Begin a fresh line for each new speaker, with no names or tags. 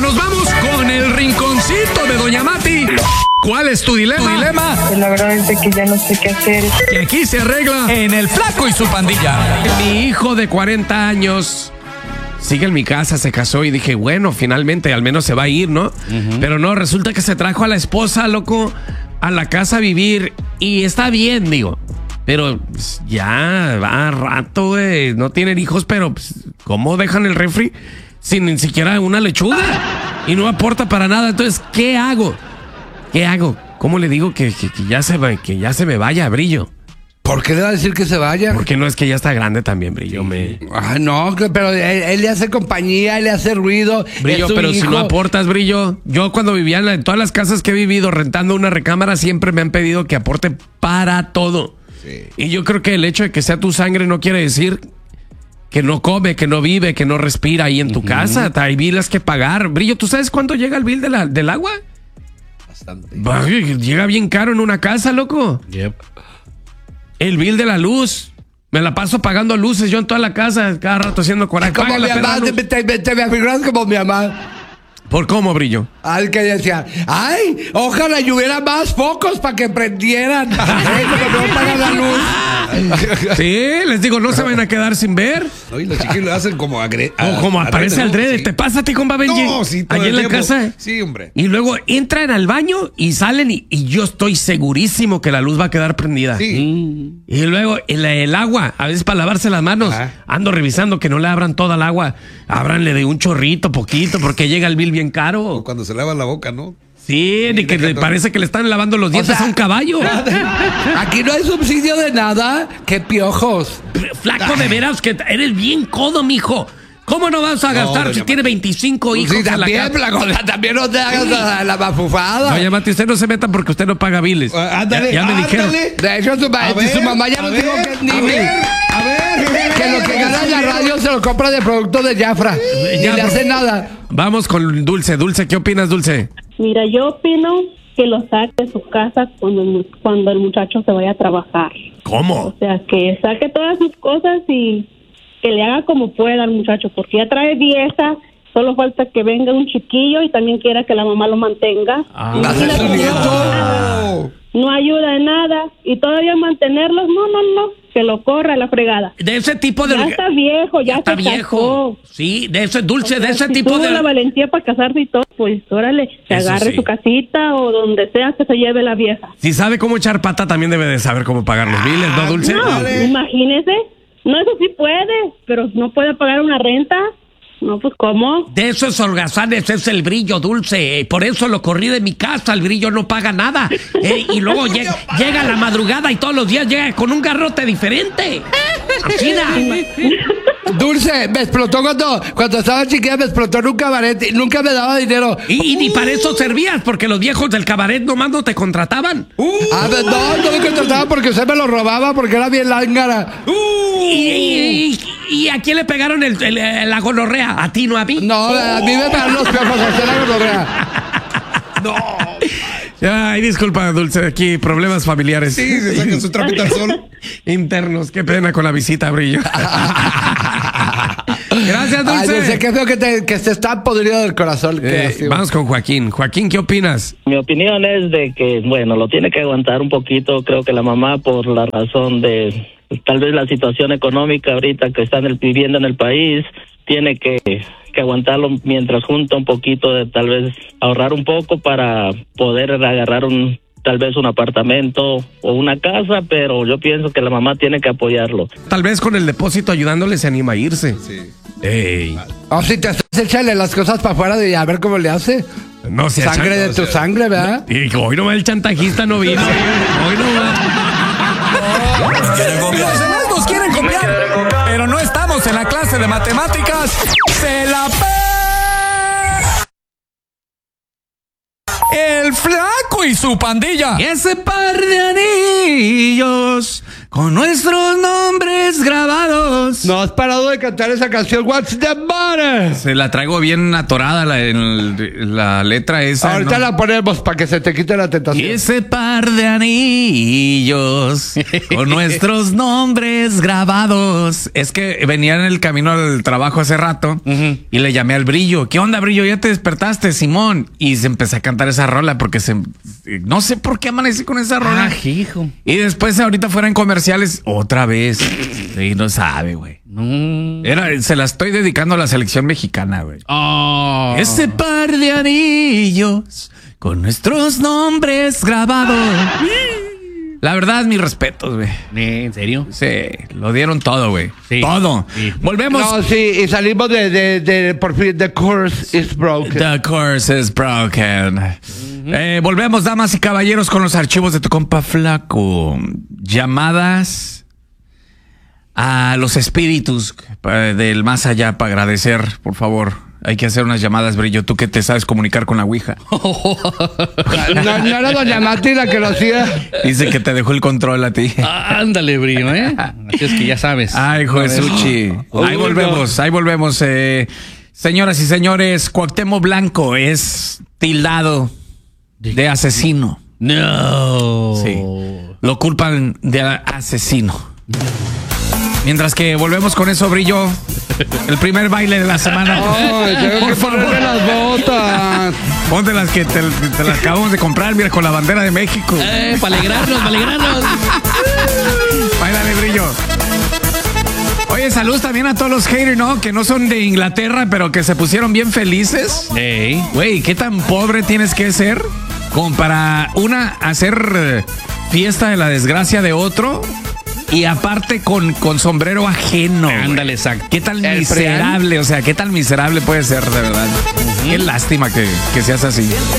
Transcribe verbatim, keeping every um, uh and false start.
nos vamos con el rinconcito de Doña Mati. ¿Cuál es tu dilema? ¿Tu dilema?
Pues la verdad es que ya no sé qué hacer.
Que aquí se arregla
en El Flaco y su pandilla.
Mi hijo de cuarenta años sigue en mi casa, se casó y dije, bueno, finalmente al menos se va a ir, ¿no? Uh-huh. Pero no, resulta que se trajo a la esposa, loco, a la casa a vivir y está bien, digo. Pero pues, ya va rato, güey. No tienen hijos, pero pues, ¿cómo dejan el refri sin ni siquiera una lechuga? Y no aporta para nada. Entonces, ¿qué hago? ¿Qué hago? ¿Cómo le digo que, que, que, ya, se va, que ya se me vaya, Brillo?
¿Por qué le va a decir que se vaya?
Porque no es que ya está grande también, Brillo. Me...
Ah, no, pero él, él le hace compañía, él le hace ruido.
Brillo, pero hijo. Si no aportas, Brillo. Yo cuando vivía en, la, en todas las casas que he vivido rentando una recámara, siempre me han pedido que aporte para todo. Sí. Y yo creo que el hecho de que sea tu sangre no quiere decir que no come, que no vive, que no respira ahí en tu uh-huh. casa. Hay biles que pagar. Brillo, ¿tú sabes cuánto llega el bill de la, del agua? Bastante. Llega bien caro en una casa, loco.
Yep.
El bill de la luz. Me la paso pagando luces yo en toda la casa, cada rato haciendo coraje.
Como mi mamá, te, te, te me afiguras como mi mamá.
¿Por cómo, Brillo?
Al que decía, ay, ojalá y hubiera más focos para que prendieran. Ay, no pagan la luz.
Sí, les digo, no se van a quedar sin ver.
Oye, los chiquillos lo hacen como agre...
O como aparece al drede. Sí. ¿Te pasa a ti, compa Benji?
No, sí, todo
allí
el
en la
tiempo.
casa.
Sí, hombre.
Y luego entran al baño y salen y, y yo estoy segurísimo que la luz va a quedar prendida.
Sí.
Mm. Y luego el, el agua, a veces para lavarse las manos, ajá. Ando revisando que no le abran toda el agua. Ábranle de un chorrito, poquito, porque llega el bill bien caro.
O cuando se lava la boca, ¿no?
Sí, de que le parece que le están lavando los dientes, o sea, a un caballo.
Aquí no hay subsidio de nada. ¡Qué piojos!
Flaco, de veras que eres bien codo, mijo. ¿Cómo no vas a gastar no, si tiene veinticinco hijos?
Sí, también, en la casa? También no te hagas la, la mafufada.
Doña Mati, usted no se meta porque usted no paga biles.
Uh, ándale,
ya, ya me
ándale.
dijeron.
De hecho, su, ver, su mamá ya nos dijo que es niño.
A ver,
que lo que gana en la radio se lo compra de producto de Jafra. Y ya, le hace nada.
Vamos con Dulce. Dulce, ¿qué opinas, Dulce?
Mira, yo opino que lo saque de su casa cuando el, cuando el muchacho se vaya a trabajar.
¿Cómo?
O sea, que saque todas sus cosas y que le haga como pueda al muchacho, porque ya trae vieja, solo falta que venga un chiquillo y también quiera que la mamá lo mantenga.
Ah, ¡hace su nieto!
No ayuda en nada y todavía mantenerlos, no, no, no, que lo corra la fregada.
De ese tipo de...
Ya está viejo, ya, ya está
se viejo. Casó. Sí, de ese Dulce, o sea, de ese
si
tipo
tuvo
de...
la valentía para casarse y todo, pues órale, que Eso agarre sí. su casita o donde sea que se lleve la vieja.
Si sabe cómo echar pata, también debe de saber cómo pagar los biles, ¿no, Dulce?
No,
vale.
Imagínese. No, eso sí puede, pero no puede pagar una renta. No, pues, ¿cómo?
De eso es holgazán, ese es el Brillo, Dulce. Eh, por eso lo corrí de mi casa, el Brillo no paga nada. Eh, y luego llega, llega la madrugada y todos los días llega con un garrote diferente. Así da.
Dulce, me explotó cuando, cuando estaba chiquilla, me explotó en un cabaret y nunca me daba dinero.
Y, y ni para eso servías, porque los viejos del cabaret nomás no te contrataban.
Uh, ah, no, no me contrataban porque usted me lo robaba, porque era bien lángara.
Uh, y, y, y, ¿Y a quién le pegaron el, el, el, la gonorrea? ¿A ti, no a mí?
No, a mí me pegaron los piojos, a usted la gonorrea.
No. Ay, disculpa, Dulce, aquí problemas familiares.
Sí, se sacan su trapito al sol.
Internos, qué pena con la visita, Brillo. Gracias, Dulce.
Ay, Dulce, qué feo que, te, que estés tan podrido del corazón.
Eh, vamos con Joaquín. Joaquín, ¿qué opinas?
Mi opinión es de que, bueno, lo tiene que aguantar un poquito. Creo que la mamá, por la razón de tal vez la situación económica ahorita que están el, viviendo en el país, tiene que, que aguantarlo mientras junta un poquito, de tal vez ahorrar un poco para poder agarrar un tal vez un apartamento o una casa, pero yo pienso que la mamá tiene que apoyarlo.
Tal vez con el depósito ayudándole se anima a irse. Sí. Ey.
O si te haces, échale las cosas para afuera y a ver cómo le hace.
No sea
sangre de tu sea, sangre, ¿verdad?
Y hoy no va el chantajista, no vino. Hoy no va.
Los demás nos quieren copiar, pero no estamos en la clase de matemáticas. ¡Se la pe... El Flaco y su pandilla.
Y ese par de anillos con nuestros nombres grabados.
No has parado de cantar esa canción. What's the matter?
Se la traigo bien atorada la, en la letra esa.
Ahorita
¿no?
la ponemos para que se te quite la
Y
tentación.
ese par de anillos con nuestros nombres grabados. Es que venía en el camino al trabajo hace rato uh-huh. y le llamé al Brillo. ¿Qué onda, Brillo? ¿Ya te despertaste, Simón? Y se empecé a cantar esa rola porque se, no sé por qué amanecí con esa rola.
Ah, hijo.
Y después ahorita fuera en comerciales otra vez. Y no sabe, güey.
No.
Era, se la estoy dedicando a la selección mexicana, güey.
Oh.
Ese par de anillos con nuestros nombres grabados. La verdad, mis respetos, güey.
¿En serio?
Sí, lo dieron todo, güey.
Sí.
Todo.
Sí.
Volvemos.
No, sí, y salimos de, de, de, por fin, the course is broken.
The course is broken. Uh-huh. eh, volvemos, damas y caballeros, con los archivos de tu compa Flaco. Llamadas a los espíritus del más allá para agradecer, por favor. Hay que hacer unas llamadas, Brillo. Tú que te sabes comunicar con la Ouija.
No, no era doña Mati la que lo hacía.
Dice que te dejó el control a ti.
Ah, ándale, Brillo, ¿eh? Así es que ya sabes.
Ay, Josuchi. Ahí volvemos, ahí volvemos. Eh, señoras y señores, Cuauhtémoc Blanco es tildado de asesino.
No.
Sí. Lo culpan de asesino. Mientras que volvemos con eso, Brillo. El primer baile de la semana.
Ay, tengo que ponerle las botas.
Ponte las que te, te las acabamos de comprar, mira, con la bandera de México.
Eh, para alegrarnos, para alegrarnos.
Báilale, Brillo. Oye, saludos también a todos los haters, ¿no? Que no son de Inglaterra, pero que se pusieron bien felices.
Hey.
Güey, ¿qué tan pobre tienes que ser como para, una, hacer fiesta de la desgracia de otro? Y aparte con, con sombrero ajeno.
Ándale, exacto.
¿Qué tan
El
miserable? O sea, ¿qué tan miserable puede ser, de verdad? Uh-huh. Qué lástima que, que seas así.